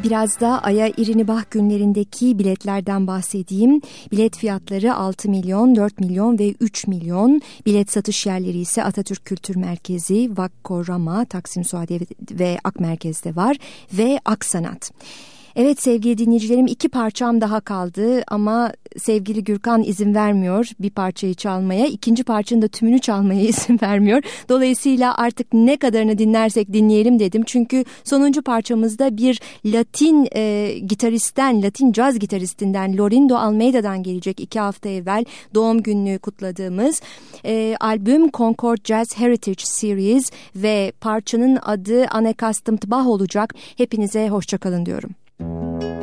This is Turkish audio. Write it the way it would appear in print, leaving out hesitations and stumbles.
Biraz da Ay'a İrinibah günlerindeki biletlerden bahsedeyim. Bilet fiyatları 6 milyon, 4 milyon ve 3 milyon. Bilet satış yerleri ise Atatürk Kültür Merkezi, Vakko Rama, Taksim Suadiye ve Ak Merkez'de var ve Aksanat. Evet sevgili dinleyicilerim, 2 parçam daha kaldı ama sevgili Gürkan izin vermiyor bir parçayı çalmaya. 2. parçanın da tümünü çalmaya izin vermiyor. Dolayısıyla artık ne kadarını dinlersek dinleyelim dedim. Çünkü sonuncu parçamızda bir Latin gitaristten, Latin caz gitaristinden Lorindo Almeida'dan gelecek 2 hafta evvel doğum gününü kutladığımız albüm Concord Jazz Heritage Series ve parçanın adı Unaccustomed Bach olacak. Hepinize hoşça kalın diyorum.